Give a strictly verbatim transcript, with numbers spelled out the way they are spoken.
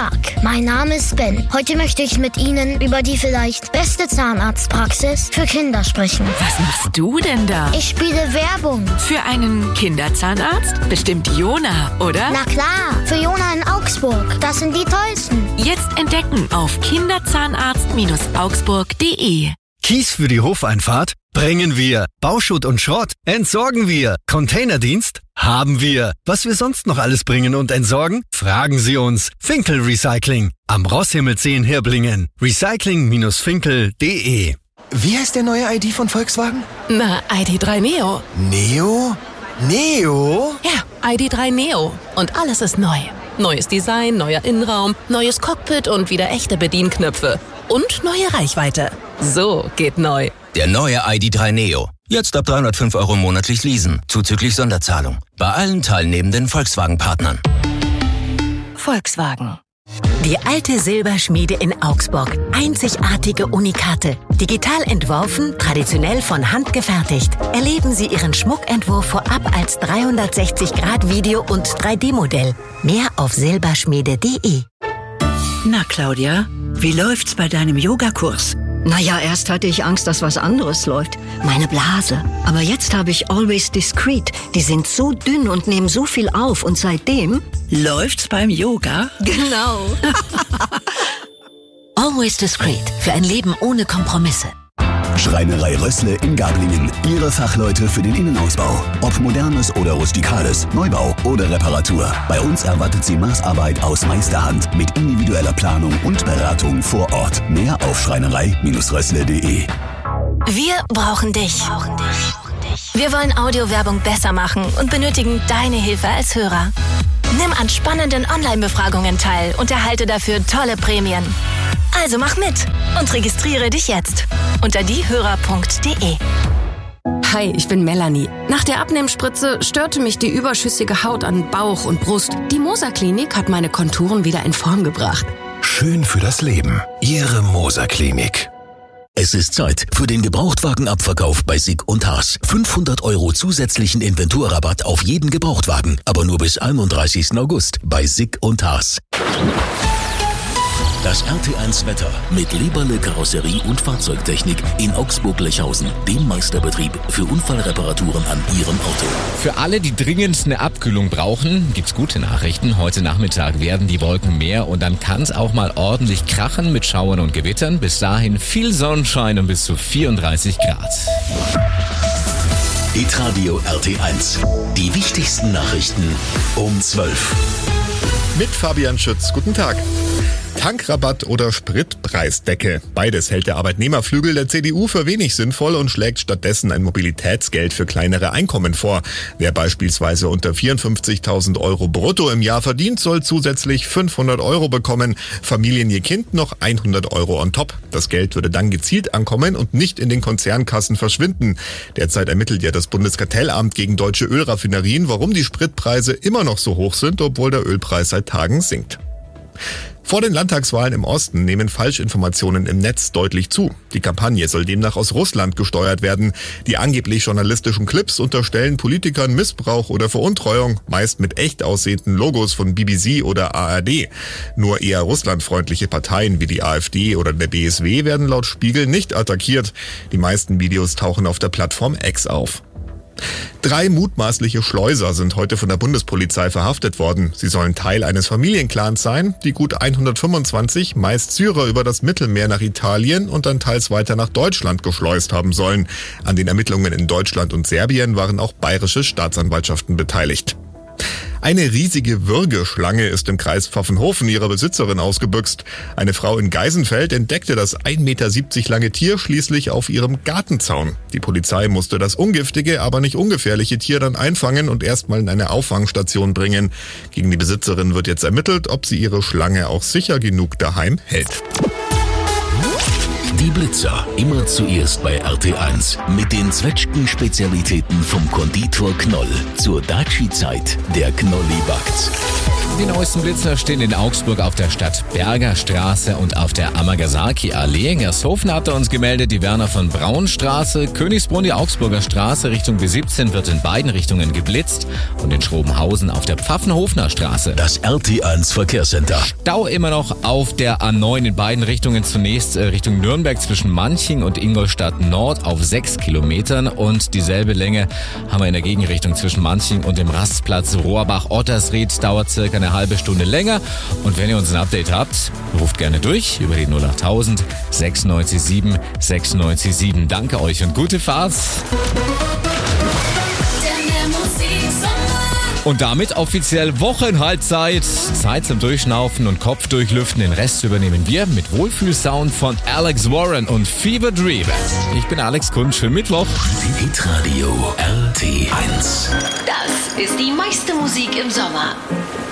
Tag, mein Name ist Ben. Heute möchte ich mit Ihnen über die vielleicht beste Zahnarztpraxis für Kinder sprechen. Was machst du denn da? Ich spiele Werbung. Für einen Kinderzahnarzt? Bestimmt Jona, oder? Na klar, für Jona in Augsburg. Das sind die tollsten. Jetzt entdecken auf kinderzahnarzt augsburg punkt de. Kies für die Hofeinfahrt? Bringen wir. Bauschutt und Schrott? Entsorgen wir. Containerdienst? Haben wir. Was wir sonst noch alles bringen und entsorgen? Fragen Sie uns. Finkel Recycling. Am Rosshimmelsee in Hirblingen. recycling Bindestrich finkel punkt de. Wie heißt der neue I D von Volkswagen? Na, I D drei Neo. Neo? Neo? Ja, I D drei Neo. Und alles ist neu. Neues Design, neuer Innenraum, neues Cockpit und wieder echte Bedienknöpfe. Und neue Reichweite. So geht neu. Der neue I D drei Neo. Jetzt ab dreihundertfünf Euro monatlich leasen, zuzüglich Sonderzahlung. Bei allen teilnehmenden Volkswagen-Partnern. Volkswagen. Die alte Silberschmiede in Augsburg. Einzigartige Unikate. Digital entworfen, traditionell von Hand gefertigt. Erleben Sie Ihren Schmuckentwurf vorab als dreihundertsechzig Grad Video- und drei D Modell. Mehr auf silberschmiede punkt de. Na, Claudia, wie läuft's bei deinem Yogakurs? Naja, erst hatte ich Angst, dass was anderes läuft. Meine Blase. Aber jetzt habe ich Always Discreet. Die sind so dünn und nehmen so viel auf. Und seitdem... Läuft's beim Yoga? Genau. Always Discreet. Für ein Leben ohne Kompromisse. Schreinerei Rössle in Gablingen. Ihre Fachleute für den Innenausbau. Ob modernes oder rustikales, Neubau oder Reparatur. Bei uns erwartet Sie Maßarbeit aus Meisterhand mit individueller Planung und Beratung vor Ort. Mehr auf schreinerei Rössle punkt de. Wir brauchen dich. Wir wollen Audiowerbung besser machen und benötigen deine Hilfe als Hörer. Nimm an spannenden Online-Befragungen teil und erhalte dafür tolle Prämien. Also mach mit und registriere dich jetzt unter diehörer punkt de. Hi, ich bin Melanie. Nach der Abnehmspritze störte mich die überschüssige Haut an Bauch und Brust. Die Moser Klinik hat meine Konturen wieder in Form gebracht. Schön für das Leben. Ihre Moser Klinik. Es ist Zeit für den Gebrauchtwagenabverkauf bei Sick und Haas. fünfhundert Euro zusätzlichen Inventurrabatt auf jeden Gebrauchtwagen, aber nur bis einunddreißigsten August bei Sick und Haas. Das R T eins Wetter mit Leberle Karosserie und Fahrzeugtechnik in Augsburg-Lechhausen, dem Meisterbetrieb für Unfallreparaturen an Ihrem Auto. Für alle, die dringend eine Abkühlung brauchen, gibt's gute Nachrichten. Heute Nachmittag werden die Wolken mehr und dann kann es auch mal ordentlich krachen mit Schauern und Gewittern. Bis dahin viel Sonnenschein und bis zu vierunddreißig Grad. Hitradio R T eins. Die wichtigsten Nachrichten um zwölf. Mit Fabian Schütz. Guten Tag. Tankrabatt oder Spritpreisdecke. Beides hält der Arbeitnehmerflügel der C D U für wenig sinnvoll und schlägt stattdessen ein Mobilitätsgeld für kleinere Einkommen vor. Wer beispielsweise unter vierundfünfzigtausend Euro brutto im Jahr verdient, soll zusätzlich fünfhundert Euro bekommen. Familien je Kind noch hundert Euro on top. Das Geld würde dann gezielt ankommen und nicht in den Konzernkassen verschwinden. Derzeit ermittelt ja das Bundeskartellamt gegen deutsche Ölraffinerien, warum die Spritpreise immer noch so hoch sind, obwohl der Ölpreis seit Tagen sinkt. Vor den Landtagswahlen im Osten nehmen Falschinformationen im Netz deutlich zu. Die Kampagne soll demnach aus Russland gesteuert werden. Die angeblich journalistischen Clips unterstellen Politikern Missbrauch oder Veruntreuung, meist mit echt aussehenden Logos von B B C oder A R D. Nur eher russlandfreundliche Parteien wie die AfD oder der B S W werden laut Spiegel nicht attackiert. Die meisten Videos tauchen auf der Plattform X auf. Drei mutmaßliche Schleuser sind heute von der Bundespolizei verhaftet worden. Sie sollen Teil eines Familienclans sein, die gut hundertfünfundzwanzig, meist Syrer, über das Mittelmeer nach Italien und dann teils weiter nach Deutschland geschleust haben sollen. An den Ermittlungen in Deutschland und Serbien waren auch bayerische Staatsanwaltschaften beteiligt. Eine riesige Würgeschlange ist im Kreis Pfaffenhofen ihrer Besitzerin ausgebüxt. Eine Frau in Geisenfeld entdeckte das ein Meter siebzig lange Tier schließlich auf ihrem Gartenzaun. Die Polizei musste das ungiftige, aber nicht ungefährliche Tier dann einfangen und erstmal in eine Auffangstation bringen. Gegen die Besitzerin wird jetzt ermittelt, ob sie ihre Schlange auch sicher genug daheim hält. Die Blitzer, immer zuerst bei R T eins. Mit den Zwetschgen-Spezialitäten vom Konditor Knoll. Zur Daci-Zeit, der Knolli backt. Die neuesten Blitzer stehen in Augsburg auf der Stadtberger Straße und auf der Amagasaki-Allee. Gershofen hat er uns gemeldet, die Werner von Braun Straße. Königsbrunn, die Augsburger Straße Richtung B siebzehn wird in beiden Richtungen geblitzt. Und in Schrobenhausen auf der Pfaffenhofener Straße. Das R T eins Verkehrscenter. Stau immer noch auf der A neun in beiden Richtungen. Zunächst äh, Richtung Nürnberg zwischen Manching und Ingolstadt Nord auf sechs Kilometern. Und dieselbe Länge haben wir in der Gegenrichtung zwischen Manching und dem Rastplatz Rohrbach-Ottersried. Dauert circa eine halbe Stunde länger. Und wenn ihr uns ein Update habt, ruft gerne durch über die null achttausend sechsundneunzig sieben sechsundneunzig sieben. Danke euch und gute Fahrt. Und damit offiziell Wochenhalbzeit. Zeit zum Durchschnaufen und Kopfdurchlüften. Den Rest übernehmen wir mit Wohlfühlsound von Alex Warren und Fever Dream. Ich bin Alex Kunz. Schönen Mittwoch. Hitradio R T eins. Das ist die meiste Musik im Sommer.